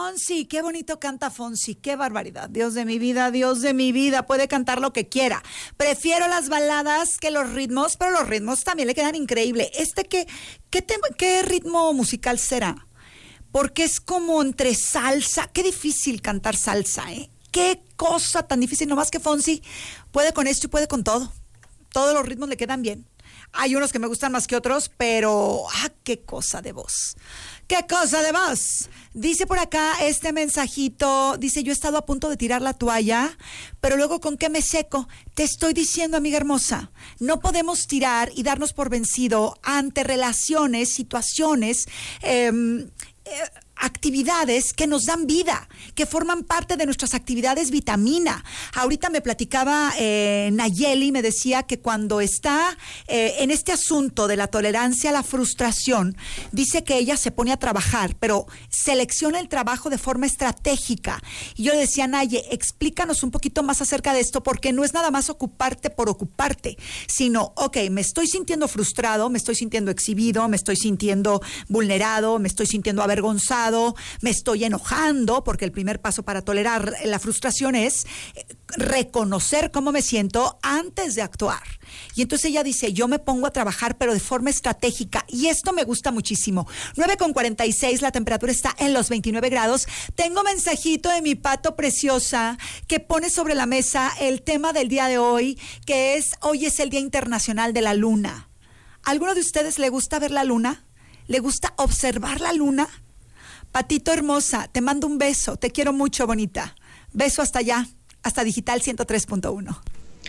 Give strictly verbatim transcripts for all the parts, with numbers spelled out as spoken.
Fonsi, qué bonito canta Fonsi, qué barbaridad. Dios de mi vida, Dios de mi vida, puede cantar lo que quiera. Prefiero las baladas que los ritmos, pero los ritmos también le quedan increíble. Este, ¿qué, qué, te, qué ritmo musical será? Porque es como entre salsa. Qué difícil cantar salsa, ¿eh? Qué cosa tan difícil, nomás que Fonsi puede con esto y puede con todo. Todos los ritmos le quedan bien. Hay unos que me gustan más que otros, pero ¡ah, qué cosa de voz! ¡Qué cosa de voz! Dice por acá este mensajito, dice, yo he estado a punto de tirar la toalla, pero luego ¿con qué me seco? Te estoy diciendo, amiga hermosa, no podemos tirar y darnos por vencido ante relaciones, situaciones, eh, eh, actividades que nos dan vida, que forman parte de nuestras actividades vitamina. Ahorita me platicaba eh, Nayeli, me decía que cuando está eh, en este asunto de la tolerancia a la frustración, dice que ella se pone a trabajar, pero selecciona el trabajo de forma estratégica. Y yo le decía, Naye, explícanos un poquito más acerca de esto, porque no es nada más ocuparte por ocuparte, sino, ok, me estoy sintiendo frustrado, me estoy sintiendo exhibido, me estoy sintiendo vulnerado, me estoy sintiendo avergonzado, me estoy enojando, porque el primer paso para tolerar la frustración es reconocer cómo me siento antes de actuar. Y entonces ella dice, yo me pongo a trabajar, pero de forma estratégica, y esto me gusta muchísimo. nueve con cuarenta y seis, la temperatura está en los veintinueve grados. Tengo mensajito de mi Pato preciosa que pone sobre la mesa el tema del día de hoy, que es, hoy es el Día Internacional de la Luna. ¿A alguno de ustedes le gusta ver la luna? ¿Le gusta observar la luna? Patito hermosa, te mando un beso, te quiero mucho, bonita. Beso hasta allá, hasta Digital ciento tres punto uno.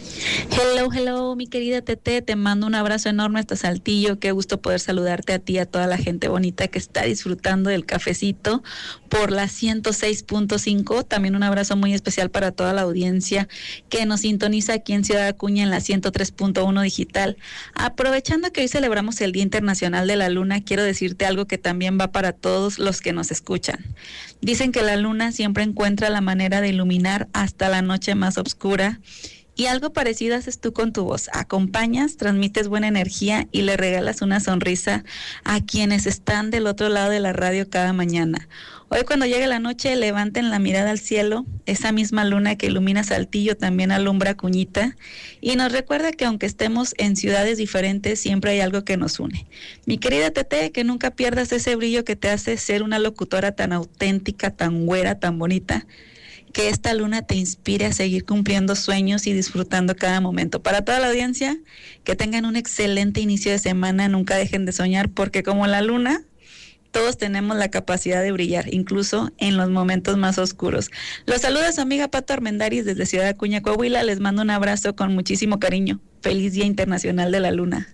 Hello, hello, mi querida Tete, te mando un abrazo enorme hasta Saltillo. Qué gusto poder saludarte a ti y a toda la gente bonita que está disfrutando del cafecito por la ciento seis punto cinco. También un abrazo muy especial para toda la audiencia que nos sintoniza aquí en Ciudad Acuña en la ciento tres punto uno digital. Aprovechando que hoy celebramos el Día Internacional de la Luna, quiero decirte algo que también va para todos los que nos escuchan. Dicen que la luna siempre encuentra la manera de iluminar hasta la noche más oscura. Y algo parecido haces tú con tu voz. Acompañas, transmites buena energía y le regalas una sonrisa a quienes están del otro lado de la radio cada mañana. Hoy cuando llegue la noche, levanten la mirada al cielo. Esa misma luna que ilumina Saltillo también alumbra Acuñita y nos recuerda que aunque estemos en ciudades diferentes, siempre hay algo que nos une. Mi querida Tete, que nunca pierdas ese brillo que te hace ser una locutora tan auténtica, tan güera, tan bonita. Que esta luna te inspire a seguir cumpliendo sueños y disfrutando cada momento. Para toda la audiencia, que tengan un excelente inicio de semana, nunca dejen de soñar, porque como la luna, todos tenemos la capacidad de brillar, incluso en los momentos más oscuros. Los saluda su amiga Pato Armendáriz desde Ciudad Acuña, Coahuila. Les mando un abrazo con muchísimo cariño. Feliz Día Internacional de la Luna.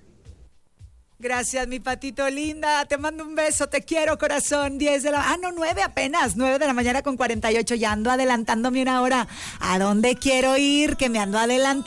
Gracias, mi Patito linda, te mando un beso, te quiero, corazón. Diez de la... Ah, no, nueve apenas, nueve de la mañana con cuarenta y ocho, ya ando adelantándome una hora. ¿A dónde quiero ir? Que me ando adelantando.